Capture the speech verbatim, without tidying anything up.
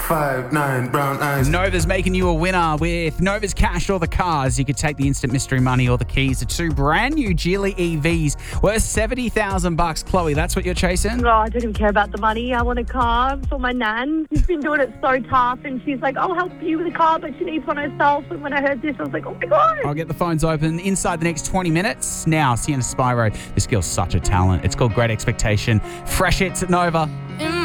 five nine, brown eyes. Nova's making you a winner with Nova's Cash or the Cars. You could take the instant mystery money or the keys to two brand new Geely E Vs worth seventy thousand bucks. Chloe, that's what you're chasing? No, I don't even care about the money. I want a car for my nan. She's been doing it so tough, and she's like, I'll help you with a car, but she needs one herself. And when I heard this, I was like, oh my God. I'll get the phones open inside the next twenty minutes. Now, Sienna Spyro. This girl's such a talent. It's called Great Expectation. Fresh hits at Nova.